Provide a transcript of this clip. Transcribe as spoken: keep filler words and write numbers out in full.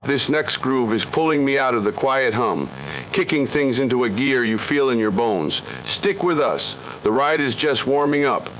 This next groove is pulling me out of the quiet hum, kicking things into a gear you feel in your bones. Stick with us. The ride is just warming up.